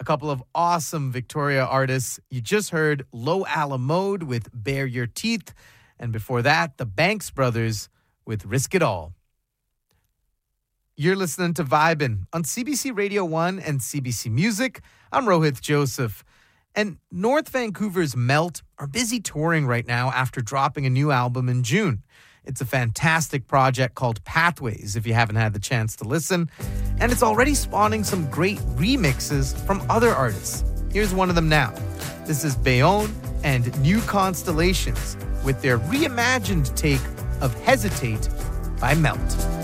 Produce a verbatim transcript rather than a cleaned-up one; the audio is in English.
couple of awesome Victoria artists. You just heard Low Alamode with Bare Your Teeth, and before that, the Banks Brothers with Risk It All. You're listening to Vibin' on C B C Radio one and C B C Music. I'm Rohit Joseph. And North Vancouver's Melt are busy touring right now after dropping a new album in June. It's a fantastic project called Pathways, if you haven't had the chance to listen. And it's already spawning some great remixes from other artists. Here's one of them now. This is Bayonne and New Constellations with their reimagined take of Hesitate by Melt.